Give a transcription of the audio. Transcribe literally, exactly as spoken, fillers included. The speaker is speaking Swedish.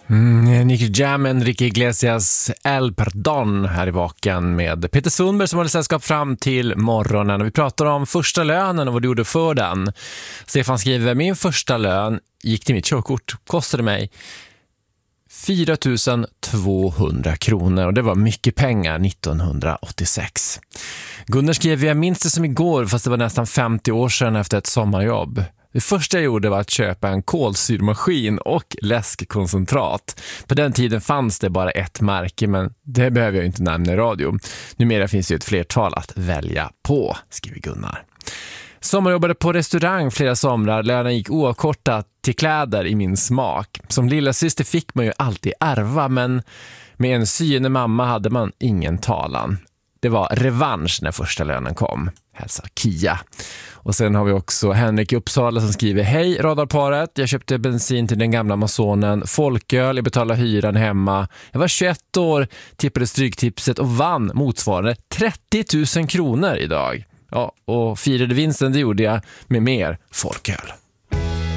Mm, Nicky Jam, Enrique Iglesias, El Perdón här i vaken med Peter Sundberg som hade sällskap fram till morgonen. Och vi pratar om första lönen och vad du gjorde för den. Stefan skriver, min första lön gick till mitt körkort. Kostade mig fyra tusen tvåhundra kronor och det var mycket pengar nittonhundraåttiosex. Gunnar skrev, jag minns det som igår fast det var nästan femtio år sedan efter ett sommarjobb. Det första jag gjorde var att köpa en kolsyrmaskin och läskkoncentrat. På den tiden fanns det bara ett märke, men det behöver jag inte nämna i radio. Numera finns det ju ett flertal att välja på, skriver Gunnar. Sommarjobbade på restaurang flera somrar. Lönen gick oavkortat till kläder i min smak. Som lilla syster fick man ju alltid ärva, men med en syende mamma hade man ingen talan. Det var revansch när första lönen kom. Hälsa Kia. Och sen har vi också Henrik i Uppsala som skriver, hej radarparet, jag köpte bensin till den gamla Amazonen, folköl, jag betalade hyran hemma. Jag var tjugoett år, tippade stryktipset och vann motsvarande trettio tusen kronor idag. Ja, och firade vinsten det gjorde jag med mer folköl.